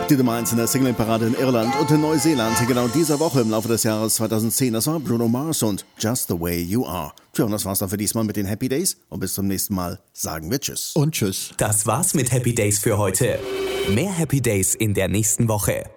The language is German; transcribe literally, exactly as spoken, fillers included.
Die Nummer eins in der Single-Parade in Irland und in Neuseeland. Genau dieser Woche im Laufe des Jahres zweitausendzehn. Das war Bruno Mars und Just the Way You Are. Tja, und das war's dann für diesmal mit den Happy Days. Und bis zum nächsten Mal sagen wir Tschüss. Und Tschüss. Das war's mit Happy Days für heute. Mehr Happy Days in der nächsten Woche.